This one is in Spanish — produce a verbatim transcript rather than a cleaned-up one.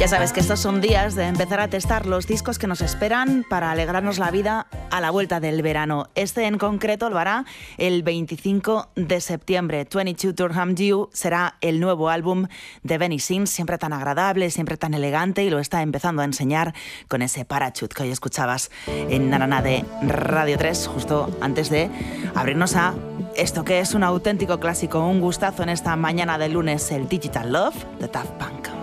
Ya sabes que estos son días de empezar a testar los discos que nos esperan para alegrarnos la vida a la vuelta del verano. Este en concreto lo hará el veinticinco de septiembre. veintidós Durham Dew será el nuevo álbum de Benny Sims, siempre tan agradable, siempre tan elegante, y lo está empezando a enseñar con ese Parachute que hoy escuchabas en Narana de Radio tres, justo antes de abrirnos a esto que es un auténtico clásico, un gustazo en esta mañana de lunes, el Digital Love de Daft Punk.